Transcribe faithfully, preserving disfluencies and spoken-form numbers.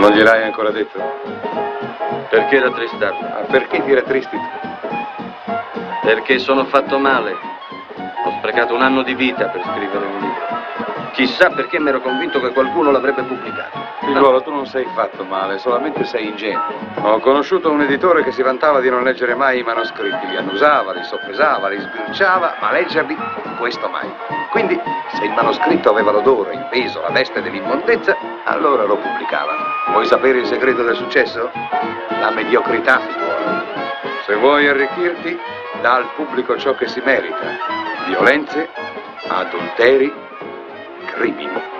Non gliel'hai ancora detto? Perché rattristato? Ma perché ti rattristi tu? Perché sono fatto male. Ho sprecato un anno di vita per scrivere un libro. Chissà perché mi ero convinto che qualcuno l'avrebbe pubblicato. Figliuolo, tu non sei fatto male, solamente sei ingenuo. Ho conosciuto un editore che si vantava di non leggere mai i manoscritti. Li annusava, li soppesava, li sbirciava, ma leggerli, questo mai. Quindi, se il manoscritto aveva l'odore, il peso, la veste dell'immondezza, allora lo pubblicava. Vuoi sapere il segreto del successo? La mediocrità, figliuolo. Se vuoi arricchirti, dà al pubblico ciò che si merita. Violenze, adulteri, crimini.